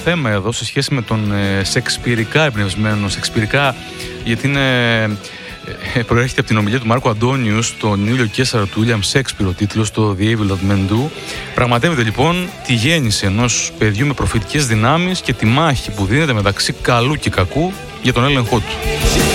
θέμα εδώ σε σχέση με τον σεξπιρικά εμπνευσμένο, σεξπιρικά γιατί προέρχεται από την ομιλία του Μάρκου Αντώνιου στον Ιούλιο Κέσσαρο του William Shakespeare, ο τίτλος, το The Evil That Men Do. Πραγματεύεται λοιπόν τη γέννηση ενός παιδιού με προφητικές δυνάμεις και τη μάχη που δίνεται μεταξύ καλού και κακού για τον έλεγχό του.